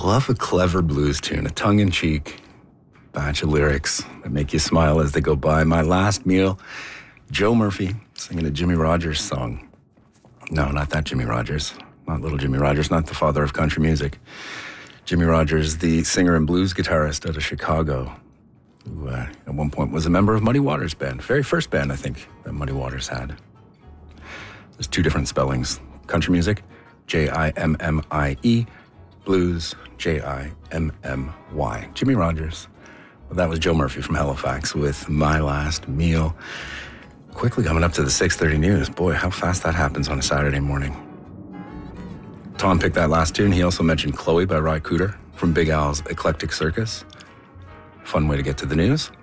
love a clever blues tune, a tongue-in-cheek batch of lyrics that make you smile as they go by. My Last Meal, Joe Murphy singing a Jimmy Rogers song. No, not that Jimmy Rogers. Not little Jimmy Rogers, not the father of country music. Jimmy Rogers, the singer and blues guitarist out of Chicago, who at one point was a member of Muddy Waters' band. Very first band, I think, that Muddy Waters had. There's two different spellings. Country music, J-I-M-M-I-E. Blues, J-I-M-M-Y. Jimmy Rogers. Well, that was Joe Murphy from Halifax with My Last Meal. Quickly coming up to the 6:30 news. Boy, how fast that happens on a Saturday morning. Tom picked that last tune. He also mentioned Chloe by Ry Cooder from Big Al's Eclectic Circus. Fun way to get to the news.